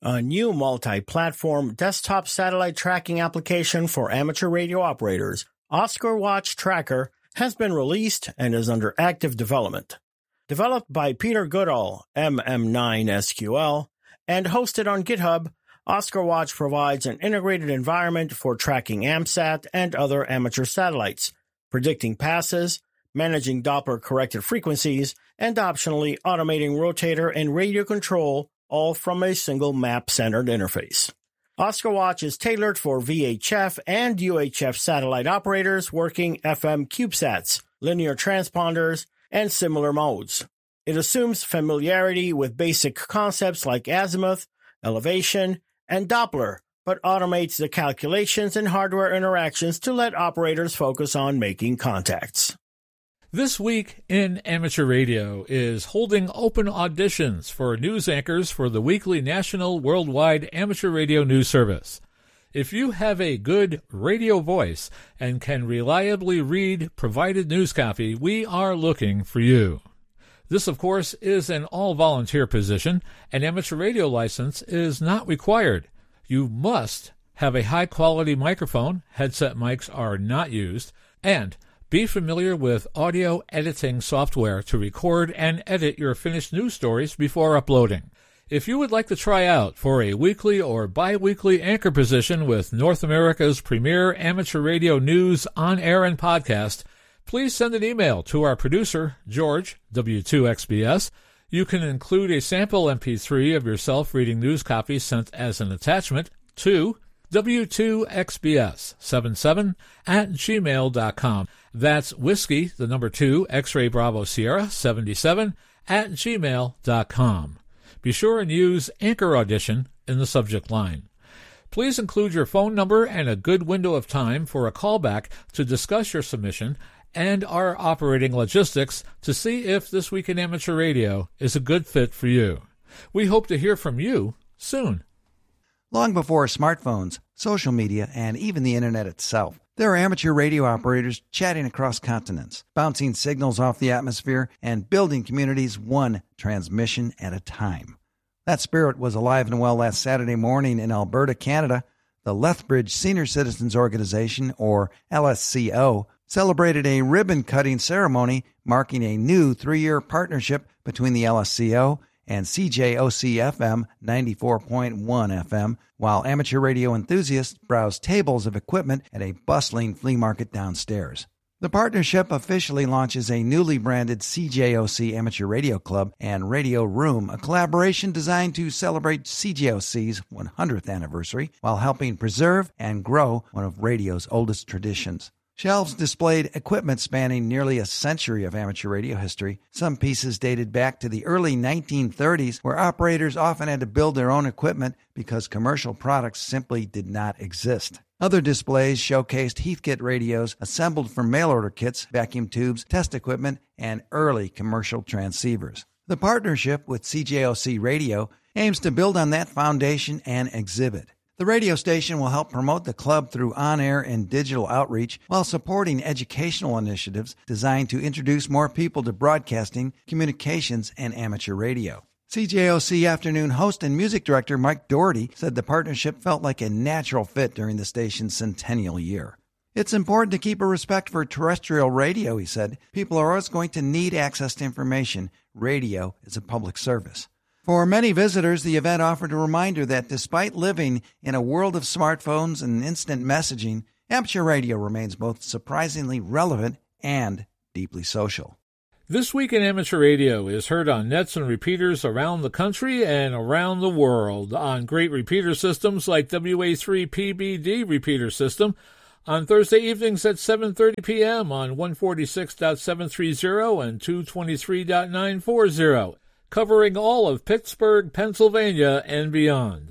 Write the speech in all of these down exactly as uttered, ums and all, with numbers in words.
A new multi-platform desktop satellite tracking application for amateur radio operators, Oscar Watch Tracker, has been released and is under active development. Developed by Peter Goodall, M M nine S Q L, and hosted on GitHub, Oscar Watch provides an integrated environment for tracking AMSAT and other amateur satellites, predicting passes, managing Doppler-corrected frequencies, and optionally automating rotator and radio control, all from a single map-centered interface. Oscar Watch is tailored for V H F and U H F satellite operators working F M CubeSats, linear transponders, and similar modes. It assumes familiarity with basic concepts like azimuth, elevation, and Doppler, but automates the calculations and hardware interactions to let operators focus on making contacts. This Week in Amateur Radio is holding open auditions for news anchors for the weekly national worldwide amateur radio news service. If you have a good radio voice and can reliably read provided news copy, we are looking for you. This, of course, is an all-volunteer position. An amateur radio license is not required. You must have a high-quality microphone, headset mics are not used, and be familiar with audio editing software to record and edit your finished news stories before uploading. If you would like to try out for a weekly or bi-weekly anchor position with North America's premier amateur radio news on air and podcast, please send an email to our producer, George, W two X B S. You can include a sample M P three of yourself reading news copy sent as an attachment to W two X B S seventy-seven at gmail dot com. That's whiskey, the number two, X-ray Bravo Sierra, seventy-seven at gmail dot com. Be sure and use Anchor Audition in the subject line. Please include your phone number and a good window of time for a callback to discuss your submission and our operating logistics to see if This Week in Amateur Radio is a good fit for you. We hope to hear from you soon. Long before smartphones, social media, and even the internet itself, there are amateur radio operators chatting across continents, bouncing signals off the atmosphere, and building communities one transmission at a time. That spirit was alive and well last Saturday morning in Alberta, Canada. The Lethbridge Senior Citizens Organization, or L S C O, celebrated a ribbon-cutting ceremony marking a new three-year partnership between the L S C O and C J O C F M ninety-four point one F M, while amateur radio enthusiasts browse tables of equipment at a bustling flea market downstairs. The partnership officially launches a newly branded C J O C Amateur Radio Club and Radio Room, a collaboration designed to celebrate C J O C's one hundredth anniversary while helping preserve and grow one of radio's oldest traditions. Shelves displayed equipment spanning nearly a century of amateur radio history. Some pieces dated back to the early nineteen thirties, where operators often had to build their own equipment because commercial products simply did not exist. Other displays showcased Heathkit radios assembled from mail-order kits, vacuum tubes, test equipment, and early commercial transceivers. The partnership with C J O C Radio aims to build on that foundation and exhibit. The radio station will help promote the club through on-air and digital outreach while supporting educational initiatives designed to introduce more people to broadcasting, communications, and amateur radio. C J O C afternoon host and music director Mike Doherty said the partnership felt like a natural fit during the station's centennial year. It's important to keep a respect for terrestrial radio, he said. People are always going to need access to information. Radio is a public service. For many visitors, the event offered a reminder that despite living in a world of smartphones and instant messaging, amateur radio remains both surprisingly relevant and deeply social. This Week in Amateur Radio is heard on nets and repeaters around the country and around the world, on great repeater systems like W A three P B D repeater system, on Thursday evenings at seven thirty p.m. on one forty-six point seven three zero and two twenty-three point nine four zero. Covering all of Pittsburgh, Pennsylvania, and beyond.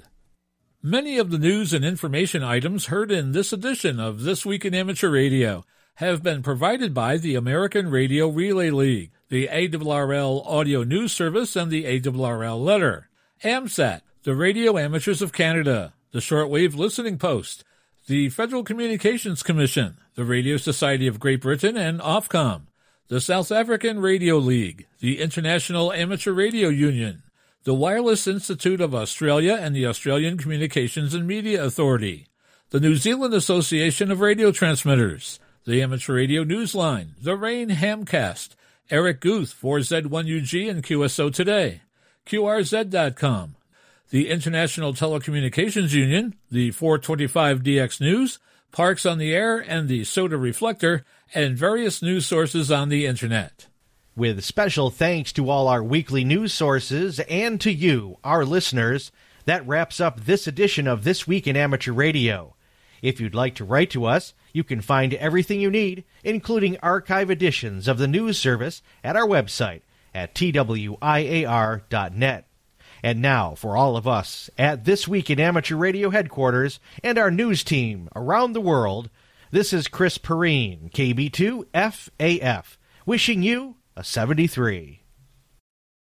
Many of the news and information items heard in this edition of This Week in Amateur Radio have been provided by the American Radio Relay League, the A R R L Audio News Service, and the A R R L Letter, AMSAT, the Radio Amateurs of Canada, the Shortwave Listening Post, the Federal Communications Commission, the Radio Society of Great Britain, and Ofcom, the South African Radio League, the International Amateur Radio Union, the Wireless Institute of Australia and the Australian Communications and Media Authority, the New Zealand Association of Radio Transmitters, the Amateur Radio Newsline, the Rain Hamcast, Eric Guth, four Z one U G and Q S O Today, Q R Z dot com, the International Telecommunications Union, the four twenty-five D X News, Parks on the Air, and the Soda Reflector, and various news sources on the Internet. With special thanks to all our weekly news sources and to you, our listeners, that wraps up this edition of This Week in Amateur Radio. If you'd like to write to us, you can find everything you need, including archive editions of the news service, at our website at T W I A R dot net. And now, for all of us at This Week in Amateur Radio headquarters and our news team around the world, this is Chris Perrine, K B two F A F, wishing you a seventy-three.